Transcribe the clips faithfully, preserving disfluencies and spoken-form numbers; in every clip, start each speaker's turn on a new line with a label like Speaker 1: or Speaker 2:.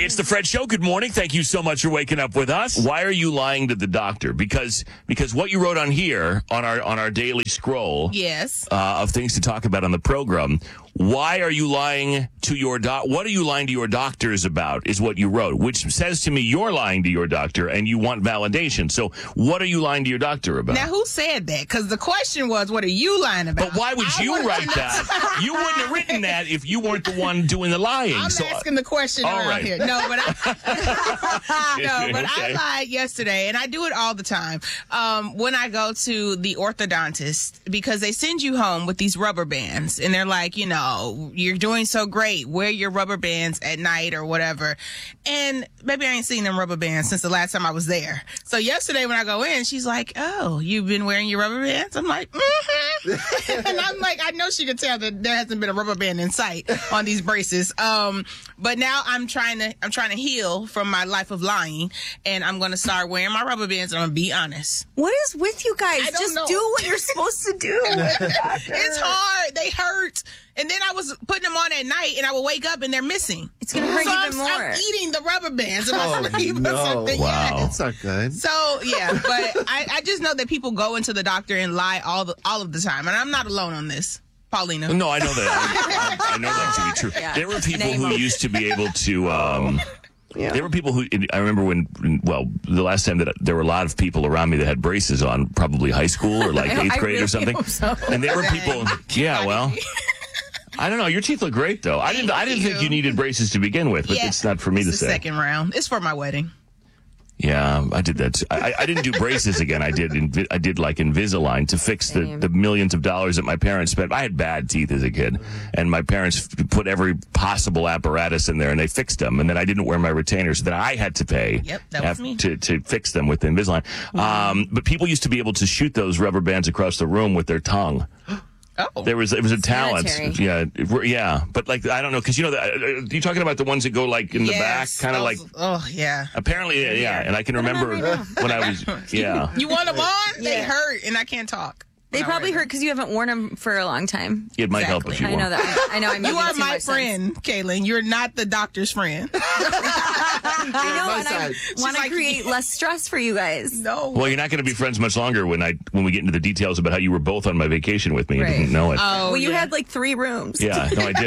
Speaker 1: It's the Fred Show. Good morning. Thank you so much for waking up with us. Why are you lying to the doctor? Because because what you wrote on here on our on our daily scroll,
Speaker 2: yes,
Speaker 1: uh, of things to talk about on the program. Why are you lying to your doc? What are you lying to your doctors about is what you wrote, which says to me you're lying to your doctor and you want validation. So what are you lying to your doctor about?
Speaker 2: Now, who said that? Because the question was, what are you lying about?
Speaker 1: But why would
Speaker 2: I
Speaker 1: you write that? You wouldn't have written that if you weren't the one doing the lying.
Speaker 2: I'm
Speaker 1: so,
Speaker 2: asking the question
Speaker 1: all
Speaker 2: around
Speaker 1: right.
Speaker 2: here. No, but I, no, but
Speaker 1: Okay.
Speaker 2: I lied yesterday, and I do it all the time um, when I go to the orthodontist because they send you home with these rubber bands, and they're like, you know, you're doing so great. Wear your rubber bands at night or whatever. And maybe I ain't seen them rubber bands since the last time I was there. So yesterday when I go in, she's like, oh, you've been wearing your rubber bands? I'm like, mm-hmm. And I'm like, I know she could tell that there hasn't been a rubber band in sight on these braces. Um, but now I'm trying to, I'm trying to heal from my life of lying, and I'm going to start wearing my rubber bands, and I'm going to be honest.
Speaker 3: What is with you guys?
Speaker 2: I don't
Speaker 3: Just
Speaker 2: know.
Speaker 3: do what you're supposed to do.
Speaker 2: It's hard. They hurt. And then I was putting them on at night, and I would wake up, and they're missing.
Speaker 3: It's going to hurt
Speaker 2: so
Speaker 3: even
Speaker 2: I'm,
Speaker 3: more.
Speaker 2: I'm eating the rubber bands in my
Speaker 4: Oh,
Speaker 2: sleep or
Speaker 4: no.
Speaker 2: something.
Speaker 1: Wow.
Speaker 2: Yeah.
Speaker 4: That's not good.
Speaker 2: So, yeah, but I, I just know that people go into the doctor and lie all the, all of the time. And I'm not alone on this. Paulina.
Speaker 1: No, I know that. I, I know that to be true.
Speaker 3: Yeah.
Speaker 1: There were people
Speaker 3: Name
Speaker 1: who
Speaker 3: 'em.
Speaker 1: used to be able to. Um,
Speaker 4: Yeah.
Speaker 1: There were people who. I remember when. Well, the last time that there were a lot of people around me that had braces on, probably high school or like
Speaker 3: I-
Speaker 1: eighth
Speaker 3: I
Speaker 1: grade
Speaker 3: really
Speaker 1: or something.
Speaker 3: hope so.
Speaker 1: And there were people. Yeah, well. I don't know. Your teeth look great, though. I didn't. I didn't think
Speaker 2: you.
Speaker 1: you needed braces to begin with, but
Speaker 2: Yeah,
Speaker 1: it's not for me
Speaker 2: it's
Speaker 1: to
Speaker 2: the
Speaker 1: say.
Speaker 2: second round. It's for my wedding.
Speaker 1: Yeah, I did that. I, I didn't do braces again. I did. Invi- I did like Invisalign to fix the,
Speaker 3: Same.
Speaker 1: the millions of dollars that my parents spent. I had bad teeth as a kid, and my parents f- put every possible apparatus in there, and they fixed them. And then I didn't wear my retainers that I had to pay.
Speaker 2: Yep, that was
Speaker 1: af-
Speaker 2: me.
Speaker 1: to to fix them with Invisalign. Um, but people used to be able to shoot those rubber bands across the room with their tongue.
Speaker 2: Oh.
Speaker 1: There was it was a talent,
Speaker 3: Sanitary.
Speaker 1: yeah, it- yeah. But like I don't know, because you know, the, uh, you talking about the ones that go like in the back,
Speaker 2: Yes,
Speaker 1: kind of like.
Speaker 2: those- Oh, yeah.
Speaker 1: Apparently, yeah, yeah, and I can remember when I was, yeah.
Speaker 2: You want them on? They
Speaker 3: Yeah.
Speaker 2: hurt, and I can't talk.
Speaker 3: They
Speaker 2: when I
Speaker 3: probably
Speaker 2: wear
Speaker 3: hurt because you haven't worn them for a long time.
Speaker 1: It might help if you
Speaker 3: I
Speaker 1: want.
Speaker 3: know that. I know I'm
Speaker 2: them. You
Speaker 3: making
Speaker 2: are
Speaker 3: too
Speaker 2: my
Speaker 3: much
Speaker 2: friend, Kaylin. You're not the doctor's friend.
Speaker 3: I know,
Speaker 4: my
Speaker 3: and I
Speaker 4: side.
Speaker 3: want to
Speaker 2: like-
Speaker 3: create less stress for you guys.
Speaker 2: No.
Speaker 1: Well, you're not going to be friends much longer when I when we get into the details about how you were both on my vacation with me and
Speaker 3: Right.
Speaker 1: didn't know it.
Speaker 2: Oh,
Speaker 3: well, you
Speaker 2: yeah.
Speaker 3: had like three rooms.
Speaker 1: Yeah, no, I did.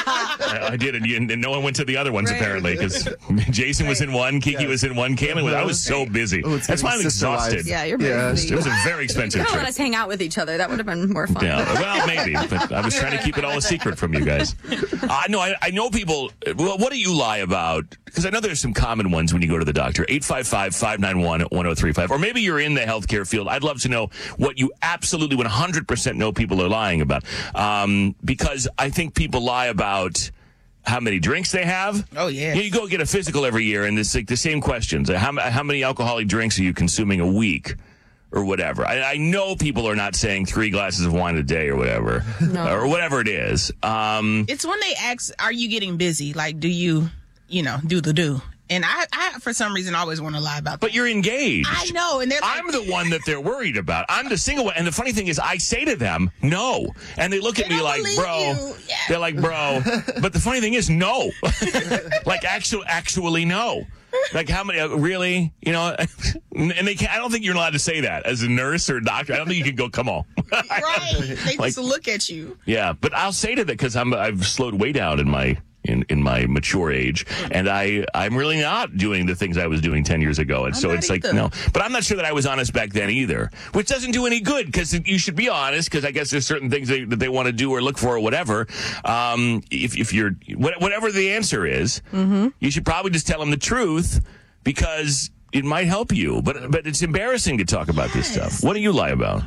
Speaker 1: I, I did, and, you, and no one went to the other ones
Speaker 3: Right.
Speaker 1: apparently because Jason was in one, Kiki was in one, Kaylin was. I was so busy.
Speaker 4: Oh, it's
Speaker 1: That's why I'm
Speaker 4: getting sister
Speaker 1: exhausted.
Speaker 4: lives.
Speaker 3: Yeah, you're
Speaker 4: Yeah.
Speaker 3: busy.
Speaker 1: It was a very expensive
Speaker 3: Don't let
Speaker 1: trip.
Speaker 3: us hang out with each other. That would have been more fun.
Speaker 1: Yeah, well, maybe, but I was trying to keep it all a secret from you guys. Uh, no, I, I know people. Well, what do you lie about? Because I know there's some common ones when you go to the doctor. eight five five, five nine one, one oh three five. Or maybe you're in the healthcare field. I'd love to know what you absolutely one hundred percent know people are lying about. Um, because I think people lie about how many drinks they have.
Speaker 2: Oh, yeah.
Speaker 1: You, know, you go get a physical every year, and it's like the same questions. How, how many alcoholic drinks are you consuming a week? Or whatever. I, I know people are not saying three glasses of wine a day or whatever. Or whatever it is. Um,
Speaker 2: It's when they ask, are you getting busy? Like, do you, you know, do the do? And I, I for some reason, always want to lie about that.
Speaker 1: but you're engaged.
Speaker 2: I know. And they're like,
Speaker 1: I'm the one that they're worried about. I'm the single one. And the funny thing is, I say to them, no. And they look at
Speaker 2: They
Speaker 1: me
Speaker 2: don't
Speaker 1: like,
Speaker 2: believe
Speaker 1: bro.
Speaker 2: you. Yeah.
Speaker 1: They're like, bro. But the funny thing is, no. like, actually, actually, no. Like, how many, uh, really? You know, and they can't, I don't think you're allowed to say that as a nurse or a doctor. I don't think you can go, come on.
Speaker 2: right. They
Speaker 1: Like-
Speaker 2: just look at you.
Speaker 1: Yeah, but I'll say to that because I'm I've slowed way down in my in, in my mature age, and I I'm really not doing the things I was doing ten years ago, and
Speaker 2: I'm
Speaker 1: so
Speaker 2: not
Speaker 1: it's like
Speaker 2: either.
Speaker 1: no. But I'm not sure that I was honest back then either, which doesn't do any good because you should be honest because I guess there's certain things they, that they want to do or look for or whatever. Um, if if you're what- whatever the answer is,
Speaker 2: Mm-hmm.
Speaker 1: you should probably just tell them the truth because it might help you. But but it's embarrassing to talk about this stuff. What do you lie about?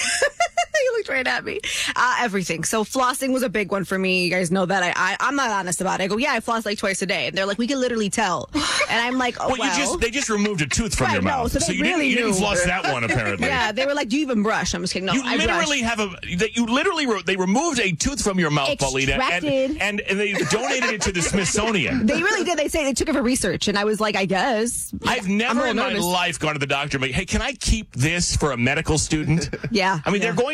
Speaker 3: You looked right at me. Uh, everything. So flossing was a big one for me. You guys know that. I, I I'm not honest about it. I go, yeah, I floss like twice a day, and they're like, we can literally tell. And I'm like, oh
Speaker 1: Well,
Speaker 3: well.
Speaker 1: you just they just removed a tooth from
Speaker 3: Right,
Speaker 1: your
Speaker 3: no,
Speaker 1: mouth,
Speaker 3: so they
Speaker 1: you
Speaker 3: really
Speaker 1: didn't you didn't
Speaker 3: knew.
Speaker 1: floss that one apparently.
Speaker 3: yeah, they were like, do you even brush? I'm just kidding. No,
Speaker 1: You
Speaker 3: I
Speaker 1: literally
Speaker 3: brush.
Speaker 1: have a that you literally wrote they removed a tooth from your mouth, Paulina, and,
Speaker 3: Extracted.
Speaker 1: and and they donated it to the Smithsonian.
Speaker 3: They really did. They say they took it for research, and I was like, I guess.
Speaker 1: I've
Speaker 3: I'm
Speaker 1: never
Speaker 3: a
Speaker 1: in
Speaker 3: little
Speaker 1: my
Speaker 3: nervous.
Speaker 1: life gone to the doctor and be, hey, can I keep this for a medical student?
Speaker 3: Yeah.
Speaker 1: I mean,
Speaker 3: yeah.
Speaker 1: they're going to study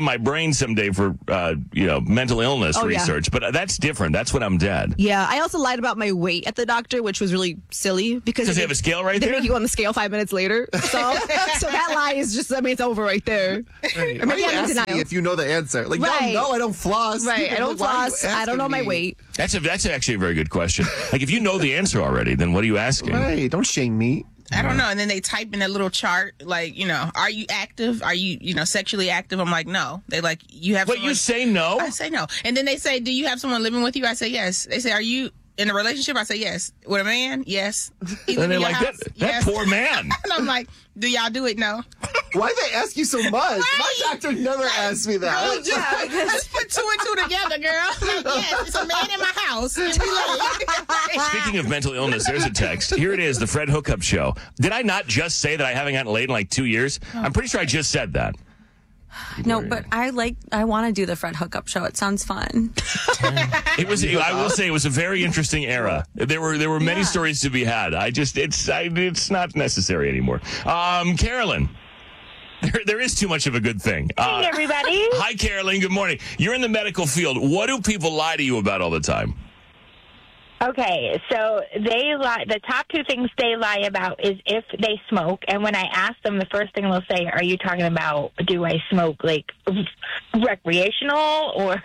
Speaker 1: my brain someday for, uh, you know, mental illness
Speaker 3: Oh, yeah.
Speaker 1: research. But that's different. That's when I'm dead.
Speaker 3: Yeah, I also lied about my weight at the doctor, which was really silly because
Speaker 1: Because they have a scale right
Speaker 3: they
Speaker 1: there?
Speaker 3: make you on the scale five minutes later. So, so that lie is just, I mean, it's over right there.
Speaker 4: Right.
Speaker 3: Or
Speaker 4: Why
Speaker 3: maybe
Speaker 4: are you
Speaker 3: I'm in
Speaker 4: asking
Speaker 3: denial.
Speaker 4: me if you know the answer? Like,
Speaker 3: Right.
Speaker 4: no, no, I don't floss.
Speaker 3: Right, I don't
Speaker 4: Like, why are you
Speaker 3: floss. I don't know
Speaker 4: asking
Speaker 3: my
Speaker 4: me?
Speaker 3: weight.
Speaker 1: That's a, that's actually a very good question. Like, if you know the answer already, then what are you asking?
Speaker 4: Right, don't shame me.
Speaker 2: I don't know. And then they type in a little chart, like, you know, are you active? Are you, you know, sexually active? I'm like, no. They like, you have
Speaker 1: Wait,
Speaker 2: someone-
Speaker 1: you say no?
Speaker 2: I say no. And then they say, do you have someone living with you? I say yes. They say, are you in a relationship? I say yes. With a man? Yes. He live
Speaker 1: And they're
Speaker 2: in your
Speaker 1: like,
Speaker 2: house?
Speaker 1: that, that
Speaker 2: Yes.
Speaker 1: poor man.
Speaker 2: And I'm like, do y'all do it? No.
Speaker 4: Why do they ask you so much? My doctor never asked me that.
Speaker 2: Oh, just, let's put two and two together, girl. Like, yes, it's a man in my house. And we like-
Speaker 1: Speaking of mental illness, there's a text. Here it is, the Fred Hookup Show. Did I not just say that I haven't gotten laid in like two years? I'm pretty sure I just said that.
Speaker 5: No, but I like, I want to do the Fred Hookup Show. It sounds fun.
Speaker 1: It was. I will say, it was a very interesting era. There were there were many
Speaker 5: Yeah.
Speaker 1: stories to be had. I just it's I, it's not necessary anymore. Um, Carolyn, there there is too much of a good thing. Uh,
Speaker 6: Hey, everybody.
Speaker 1: hi, Carolyn. Good morning. You're in the medical field. What do people lie to you about all the time?
Speaker 6: Okay, so they lie. The top two things they lie about is if they smoke. And when I ask them, the first thing they'll say, "Are you talking about do I smoke like recreational or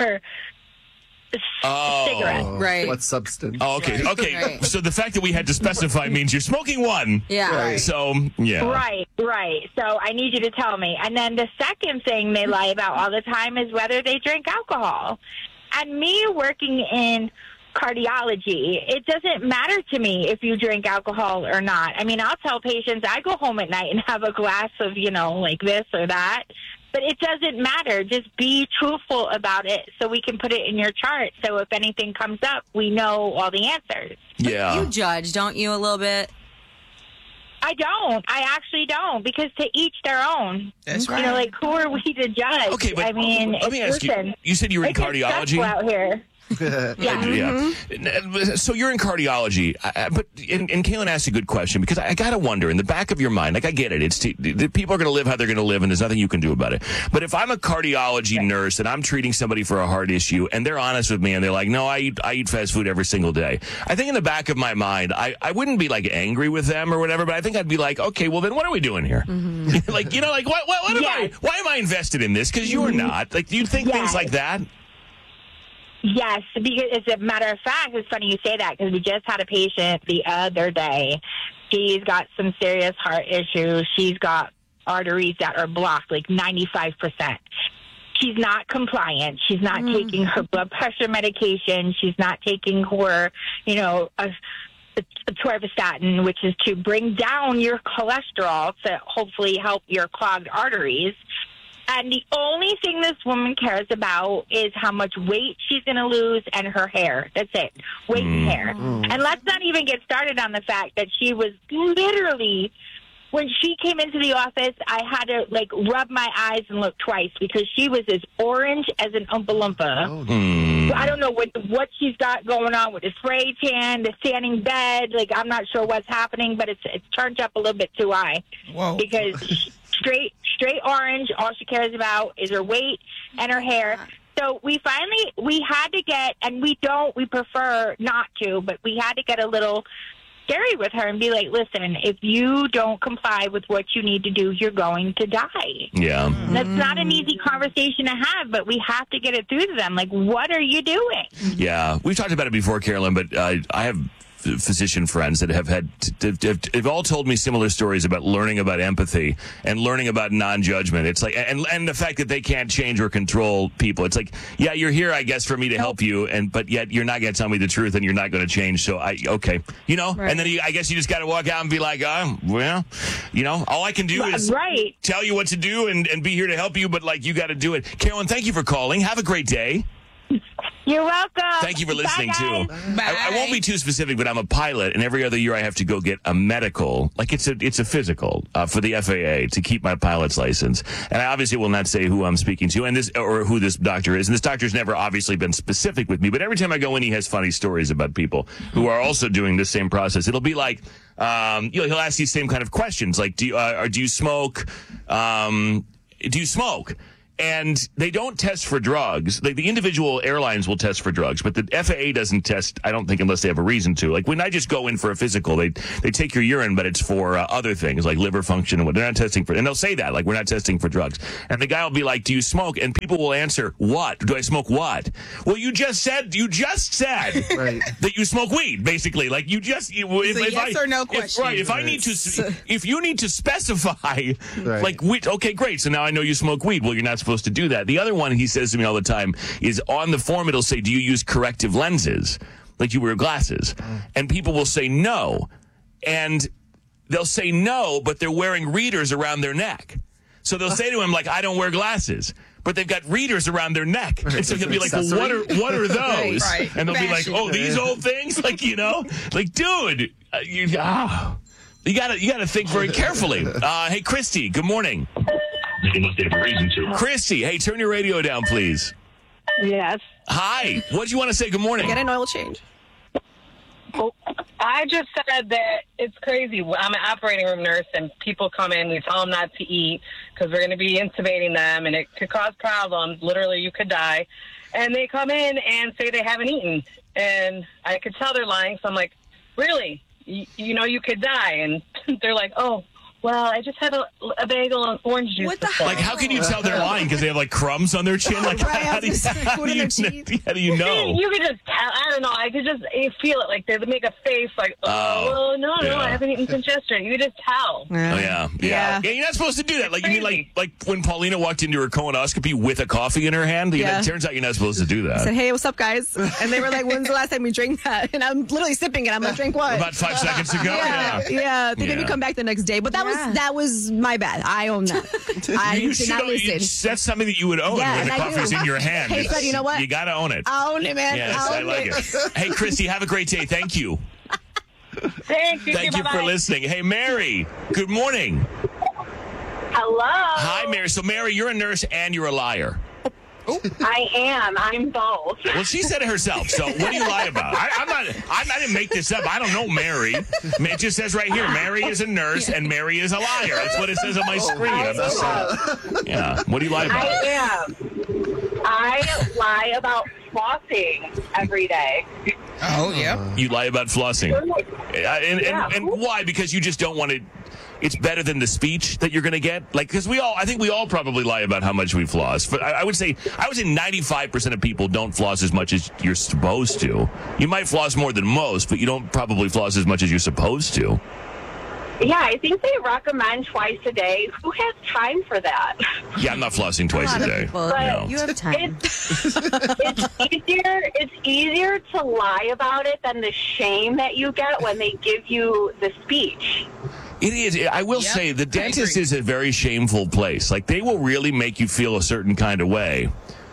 Speaker 1: Oh.
Speaker 6: cigarette?"
Speaker 5: Right.
Speaker 4: What substance?
Speaker 1: Oh, okay, okay.
Speaker 5: Right.
Speaker 1: So the fact that we had to specify means you're smoking one.
Speaker 5: Yeah.
Speaker 4: Right.
Speaker 1: So yeah.
Speaker 6: Right, right. So I need you to tell me. And then the second thing they lie about all the time is whether they drink alcohol. And me working in cardiology, it doesn't matter to me if you drink alcohol or not. I mean, I'll tell patients I go home at night and have a glass of, you know, like this or that. But it doesn't matter. Just be truthful about it so we can put it in your chart. So if anything comes up, we know all the answers.
Speaker 1: Yeah.
Speaker 5: You judge, don't you, a little bit?
Speaker 6: I don't. I actually don't, because to each their own.
Speaker 2: That's right.
Speaker 6: You know, like, who are we to judge?
Speaker 1: Okay, but
Speaker 6: I mean,
Speaker 1: let me ask
Speaker 6: listen,
Speaker 1: you. You said you were in
Speaker 6: it gets
Speaker 1: cardiology.
Speaker 6: stressful out here. Yeah.
Speaker 1: Yeah. So you're in cardiology, I- I- but and, and Kaylin asked a good question because I, I gotta wonder in the back of your mind, like I get it, it's t- the people are going to live how they're going to live, and there's nothing you can do about it. But if I'm a cardiology nurse and I'm treating somebody for a heart issue, and they're honest with me, and they're like, "No, I eat I eat fast food every single day," I think in the back of my mind, I, I wouldn't be like angry with them or whatever, but I think I'd be like, "Okay, well then, what are we doing here?" Like you know, like what what, what am I?
Speaker 6: Yes.
Speaker 1: Why am I invested in this? Because you're not. Like, do you think things
Speaker 6: Yes.
Speaker 1: like that?
Speaker 6: Yes, because as a matter of fact, it's funny you say that because we just had a patient the other day. She's got some serious heart issues. She's got arteries that are blocked, like ninety-five percent. She's not compliant. She's not taking her blood pressure medication. She's not taking her, you know, a, a torvastatin, which is to bring down your cholesterol to hopefully help your clogged arteries. And the only thing this woman cares about is how much weight she's going to lose and her hair. That's it. Weight and hair. And let's not even get started on the fact that she was literally, when she came into the office, I had to like rub my eyes and look twice because she was as orange as an Oompa Loompa.
Speaker 1: Hmm.
Speaker 6: I don't know what what she's got going on with the spray tan, the standing bed. Like, I'm not sure what's happening, but it's it's turned up a little bit too high.
Speaker 2: Whoa.
Speaker 6: Because straight straight orange, all she cares about is her weight and her hair. So we finally, we had to get, and we don't, we prefer not to, but we had to get a little scary with her and be like, listen, if you don't comply with what you need to do, you're going to die.
Speaker 1: Yeah.
Speaker 6: That's not an easy conversation to have, but we have to get it through to them. Like, what are you doing?
Speaker 1: Yeah, we've talked about it before, Carolyn, but uh, I have f- physician friends that have had, t- t- have, have all told me similar stories about learning about empathy and learning about non-judgment. It's like, and and the fact that they can't change or control people. It's like, yeah, you're here, I guess, for me to help you, and but yet you're not going to tell me the truth, and you're not going to change. So I, okay, you know,
Speaker 5: Right.
Speaker 1: and then you, I guess you just got to walk out and be like, oh, well, you know, all I can do is
Speaker 6: Right.
Speaker 1: tell you what to do and, and be here to help you, but like you got to do it. Carolyn, thank you for calling. Have a great day.
Speaker 6: You're welcome.
Speaker 1: Thank you for listening,
Speaker 6: Bye,
Speaker 1: too.
Speaker 6: guys.
Speaker 1: I, I won't be too specific, but I'm a pilot, and every other year I have to go get a medical, like it's a it's a physical uh, for the F A A to keep my pilot's license. And I obviously will not say who I'm speaking to, and this or who this doctor is. And this doctor's never obviously been specific with me, but every time I go in, he has funny stories about people who are also doing the same process. It'll be like, um, you know, he'll ask these same kind of questions, like, do you, uh, or do you smoke? Um, do you smoke? And they don't test for drugs. Like the individual airlines will test for drugs, but the F A A doesn't test, I don't think, unless they have a reason to. Like when I just go in for a physical, they they take your urine, but it's for uh, other things like liver function and what. They're not testing for, and they'll say that, like, we're not testing for drugs. And the guy will be like, do you smoke? And people will answer, what? Do I smoke what? Well, you just said, you just said
Speaker 4: Right.
Speaker 1: that you smoke weed, basically. Like you just, if,
Speaker 2: It's a
Speaker 1: if
Speaker 2: yes
Speaker 1: I,
Speaker 2: or no
Speaker 1: if-
Speaker 2: question.
Speaker 1: right. If I need to, if you need to specify,
Speaker 4: Right.
Speaker 1: like, weed, okay, great. So now I know you smoke weed. Well, you're not supposed to do that. The other one he says to me all the time is on the form, it'll say, do you use corrective lenses? Like you wear glasses. And people will say no. And they'll say no, but they're wearing readers around their neck. So they'll say to him, like, I don't wear glasses. But they've got readers around their neck. And so he'll be like, well, what are, what are those?
Speaker 2: Right.
Speaker 1: And they'll be like,
Speaker 2: Fashion.
Speaker 1: oh, these old things? Like, you know? Like, dude, uh, you, ah, you gotta, you gotta think very carefully. Uh, hey, Christy, good morning. They must have a reason to. Christy, hey, turn your radio down, please.
Speaker 7: Yes.
Speaker 1: Hi. What do you want to say? Good morning.
Speaker 3: Get an oil change.
Speaker 7: Well, I just said that it's crazy. I'm an operating room nurse, and people come in. We tell them not to eat because we're going to be intubating them, and it could cause problems. Literally, you could die. And they come in and say they haven't eaten. And I could tell they're lying, so I'm like, really? You, you know you could die. And they're like, oh, well, I just had a, a bagel and orange juice.
Speaker 5: What the
Speaker 7: before.
Speaker 1: Like, how can you tell they're lying? Because they have, like, crumbs on their chin? Like,
Speaker 3: Right, I
Speaker 1: how,
Speaker 3: was
Speaker 1: do you,
Speaker 3: gonna say,
Speaker 1: how,
Speaker 3: food
Speaker 1: do
Speaker 3: in
Speaker 1: you,
Speaker 3: their teeth.
Speaker 1: how do you know?
Speaker 7: You could just tell. I don't know. I could just you feel it. Like they make a face like, oh,
Speaker 1: Oh,
Speaker 7: well, no, no,
Speaker 1: yeah.
Speaker 7: I haven't eaten since yesterday. You could just tell.
Speaker 1: Oh, yeah. yeah.
Speaker 3: Yeah.
Speaker 1: Yeah, you're not supposed to do that. Like, you mean like
Speaker 7: Crazy.
Speaker 1: like when Paulina walked into her colonoscopy with a coffee in her hand? You know,
Speaker 3: Yeah.
Speaker 1: it turns out you're not supposed to do
Speaker 3: I said,
Speaker 1: that.
Speaker 3: hey, what's up, guys? And they were like, when's the last time we drank that? And I'm literally sipping it. I'm like, drink what?
Speaker 1: About five seconds ago?
Speaker 3: yeah,
Speaker 1: Yeah.
Speaker 3: yeah. They made me
Speaker 1: Yeah.
Speaker 3: come back the next day, but that
Speaker 5: Yeah.
Speaker 3: was that was my bad. I own that. I
Speaker 1: You
Speaker 3: did
Speaker 1: should
Speaker 3: not
Speaker 1: own, you,
Speaker 3: listen.
Speaker 1: that's something that you would own
Speaker 3: Yeah,
Speaker 1: when the
Speaker 3: and I
Speaker 1: coffee's
Speaker 3: do.
Speaker 1: in your hand.
Speaker 3: Hey, Fred, you know what?
Speaker 1: You got to own it.
Speaker 3: I own it, man.
Speaker 1: Yes,
Speaker 3: I
Speaker 1: I
Speaker 3: own
Speaker 1: like it. Hey, Christy, have a great day. Thank you.
Speaker 7: Thank you.
Speaker 1: Thank you
Speaker 7: Bye-bye.
Speaker 1: for listening. Hey, Mary, good morning.
Speaker 6: Hello.
Speaker 1: Hi, Mary. So, Mary, you're a nurse and you're a liar.
Speaker 6: I am. I'm both.
Speaker 1: Well, she said it herself. So, what do you lie about? I, I'm not. I'm, I didn't make this up. I don't know Mary. It just says right here, Mary is a nurse and Mary is a liar. That's what it says on my screen. I'm just saying. Yeah. What do you lie about?
Speaker 6: I am. I lie about flossing every day.
Speaker 2: Oh, yeah.
Speaker 1: You lie about flossing. Uh, And,
Speaker 6: Yeah.
Speaker 1: and, and why? Because you just don't want to. It's better than the speech that you're going to get. Like, because we all, I think we all probably lie about how much we floss. But I, I would say, I would say ninety-five percent of people don't floss as much as you're supposed to. You might floss more than most, but you don't probably floss as much as you're supposed to.
Speaker 6: Yeah, I think they recommend twice a day. Who has time for that?
Speaker 1: Yeah, I'm not flossing twice a,
Speaker 5: lot of
Speaker 1: day.
Speaker 5: people.
Speaker 1: No.
Speaker 5: You have time.
Speaker 6: It's, it's easier. It's easier to lie about it than the shame that you get when they give you the speech.
Speaker 1: It is. I will
Speaker 2: Yep,
Speaker 1: say the
Speaker 2: I
Speaker 1: dentist
Speaker 2: agree.
Speaker 1: is a very shameful place. Like, they will really make you feel a certain kind of way.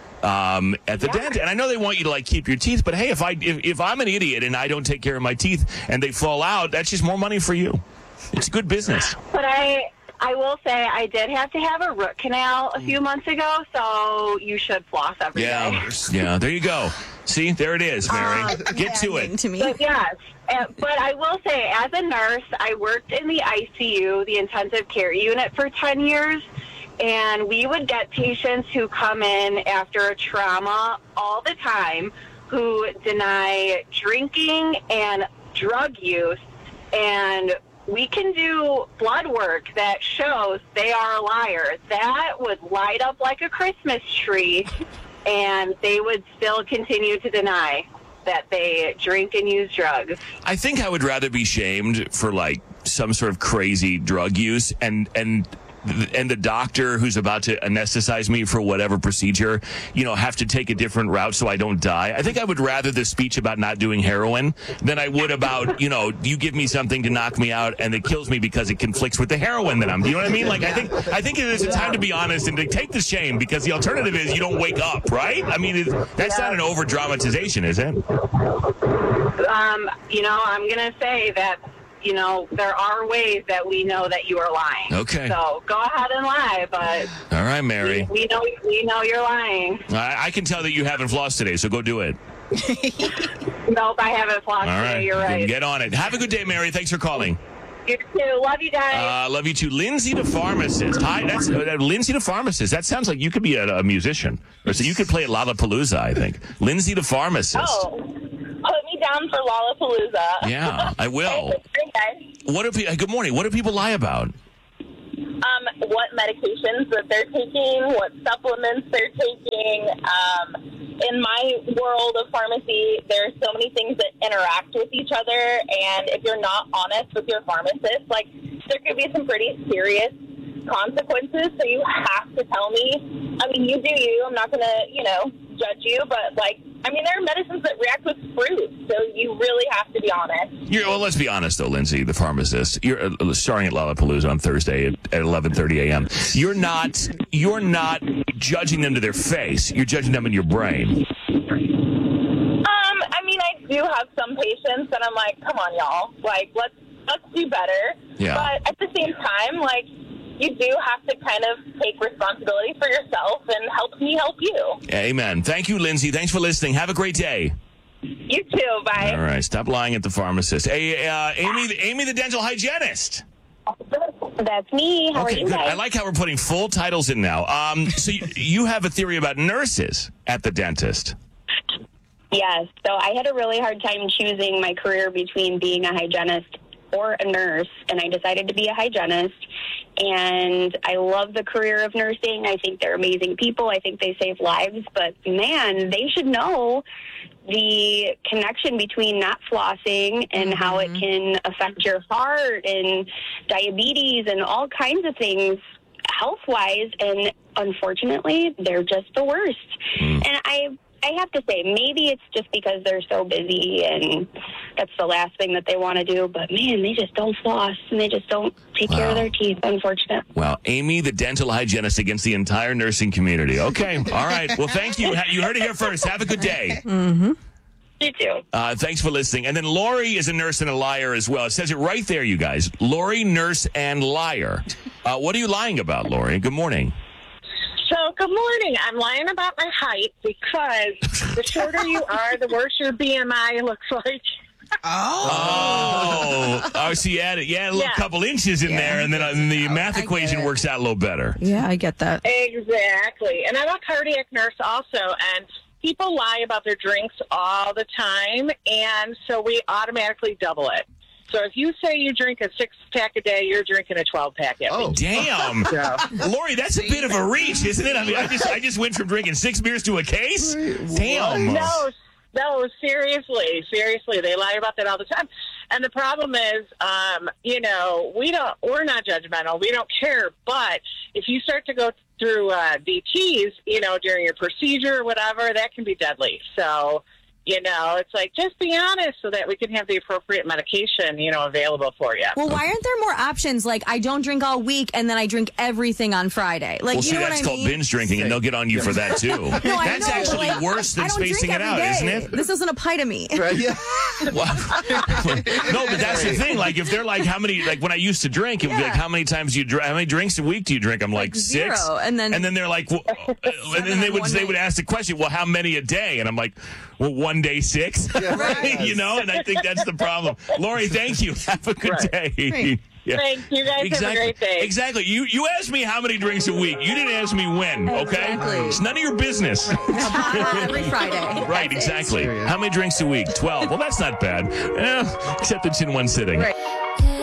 Speaker 1: Um, at the
Speaker 6: Yeah.
Speaker 1: dentist, and I know they want you to like keep your teeth, but hey, if I if, if I'm an idiot and I don't take care of my teeth and they fall out, that's just more money for you. It's good business.
Speaker 6: But I, I will say, I did have to have a root canal a few months ago, so you should floss every day.
Speaker 1: Yeah, yeah. There you go. See, there it is, Mary. Get to it.
Speaker 5: To me.
Speaker 6: But yes, uh, but I will say, as a nurse, I worked in the I C U, the intensive care unit, for ten years, and we would get patients who come in after a trauma all the time who deny drinking and drug use, and we can do blood work that shows they are a liar. That would light up like a Christmas tree, and they would still continue to deny that they drink and use drugs.
Speaker 1: I think I would rather be shamed for like some sort of crazy drug use and and and the doctor who's about to anesthetize me for whatever procedure, you know, have to take a different route so I don't die. I think I would rather the speech about not doing heroin than I would about, you know, you give me something to knock me out and it kills me because it conflicts with the heroin that I'm. Do you know what I mean? Like, I think I think it is a time to be honest and to take the shame, because the alternative is you don't wake up, right? I mean, it, that's not an over dramatization, is it?
Speaker 6: Um, you know, I'm going to say that, you know, there are ways that we know that you are lying.
Speaker 1: Okay.
Speaker 6: So go ahead and lie, but
Speaker 1: All right, Mary.
Speaker 6: we know we know you're lying.
Speaker 1: I, I can tell that you haven't flossed today, so go do it.
Speaker 6: Nope, I haven't flossed
Speaker 1: All
Speaker 6: today.
Speaker 1: right.
Speaker 6: You're right.
Speaker 1: Get on it. Have a good day, Mary. Thanks for calling.
Speaker 6: You too. Love you guys.
Speaker 1: Uh, love you too. Lindsay the pharmacist. Hi, that's uh, Lindsay the pharmacist. That sounds like you could be a, a musician. Or so you could play at Lollapalooza, I think. Lindsay the pharmacist.
Speaker 6: Oh, put me down for Lollapalooza.
Speaker 1: Yeah, I will.
Speaker 6: Great guys.
Speaker 1: What do pe- Good morning. What do people lie about?
Speaker 6: Um, what medications that they're taking, what supplements they're taking. Um, in my world of pharmacy, there are so many things that interact with each other, and if you're not honest with your pharmacist, like, there could be some pretty serious consequences, so you have to tell me. I mean, you do you. I'm not going to, you know, judge you, but, like, I mean, there are medicines that react with fruit, so you really have to be honest.
Speaker 1: You're, well, let's be honest, though, Lindsay, the pharmacist. You're uh, starring at Lollapalooza on Thursday at, at eleven thirty a.m. You're not, you're not judging them to their face. You're judging them in your brain.
Speaker 6: Um, I mean, I do have some patients that I'm like, come on, y'all. Like, let's, let's do better.
Speaker 1: Yeah.
Speaker 6: But at the same time, like, you do have to kind of take responsibility for yourself and help me help you.
Speaker 1: Amen. Thank you, Lindsay. Thanks for listening. Have a great day.
Speaker 6: You too. Bye.
Speaker 1: All right. Stop lying at the pharmacist. Hey, uh, Amy, Amy, the dental hygienist.
Speaker 6: That's me. How
Speaker 1: Okay,
Speaker 6: are you
Speaker 1: good.
Speaker 6: guys?
Speaker 1: I like how we're putting full titles in now. Um, so you, you have a theory about nurses at the dentist.
Speaker 8: Yes. So I had a really hard time choosing my career between being a hygienist or a nurse, and I decided to be a hygienist. And I love the career of nursing. I think they're amazing people. I think they save lives. But, man, they should know the connection between not flossing and mm-hmm. how it can affect your heart and diabetes and all kinds of things health-wise. And, unfortunately, they're just the worst. Mm. And I... I have to say, maybe it's just because they're so busy and that's the last thing that they want to do. But, man, they just don't floss and they just don't take wow. care of their teeth, unfortunately.
Speaker 1: Wow. Amy, the dental hygienist against the entire nursing community. Okay. All right. Well, thank you. You heard it here first. Have a good day.
Speaker 8: Mm-hmm. You too.
Speaker 1: Uh, thanks for listening. And then Lori is a nurse and a liar as well. It says it right there, you guys. Lori, nurse, and liar. Uh, what are you lying about, Lori? Good morning.
Speaker 7: So, good morning. I'm lying about my height because the shorter you are, the worse your B M I looks like.
Speaker 1: Oh. Oh, oh so you add it. Yeah, a little
Speaker 7: Yeah.
Speaker 1: couple inches in
Speaker 3: Yeah.
Speaker 1: there, and then uh, the math
Speaker 2: I
Speaker 1: equation
Speaker 2: get it.
Speaker 1: works out a little better.
Speaker 3: Yeah, I get that.
Speaker 7: Exactly. And I'm a cardiac nurse also, and people lie about their drinks all the time, and so we automatically double it. So if you say you drink a six-pack a day, you're drinking a twelve-pack at
Speaker 4: Oh.
Speaker 7: least.
Speaker 1: Damn.
Speaker 7: So,
Speaker 1: Lori, that's a bit of a reach, isn't it? I mean, I just I just went from drinking six beers to a case. Damn.
Speaker 7: no, no, seriously, seriously, they lie about that all the time. And the problem is, um, you know, we don't, we're not judgmental. We don't care. But if you start to go through uh, D Ts, you know, during your procedure or whatever, that can be deadly. So, you know, it's like, just be honest so that we can have the appropriate medication, you know, available for you.
Speaker 5: Well, why aren't there more options? Like, I don't drink all week and then I drink everything on Friday. Like,
Speaker 1: Well,
Speaker 5: you
Speaker 1: see,
Speaker 5: know
Speaker 1: that's
Speaker 5: what I
Speaker 1: called
Speaker 5: mean?
Speaker 1: binge drinking, and they'll get on you for that, too.
Speaker 5: No, I
Speaker 1: That's
Speaker 5: know, but,
Speaker 1: actually
Speaker 5: like,
Speaker 1: worse than
Speaker 5: I don't
Speaker 1: spacing
Speaker 5: drink
Speaker 1: it
Speaker 5: every
Speaker 1: out,
Speaker 5: day.
Speaker 1: isn't it?
Speaker 5: This doesn't apply to me.
Speaker 4: Right? Yeah.
Speaker 1: Well, no, but that's the thing. Like, if they're like, how many? Like, when I used to drink, it would be
Speaker 5: Yeah.
Speaker 1: like, how many times do you drink? How many drinks a week do you drink? I'm like,
Speaker 5: Like
Speaker 1: six.
Speaker 5: zero, and then-
Speaker 1: and then they're like, well, and then they
Speaker 5: on
Speaker 1: would
Speaker 5: one
Speaker 1: they
Speaker 5: night.
Speaker 1: would ask the question, well, how many a day? And I'm like, well, one day six.
Speaker 4: Right.
Speaker 1: You know, and I think that's the problem. Lori, thank you. Have a good
Speaker 7: Right.
Speaker 1: day. Yeah.
Speaker 7: Thanks. You guys
Speaker 1: Exactly.
Speaker 7: have a great day.
Speaker 1: Exactly. You you asked me how many drinks a week. You didn't ask me when. Okay.
Speaker 5: Exactly.
Speaker 1: It's none of your business.
Speaker 5: Every Friday.
Speaker 1: Right. Exactly. How many drinks a week? Twelve. Well, that's not bad. Eh, except it's in one sitting.
Speaker 5: Right.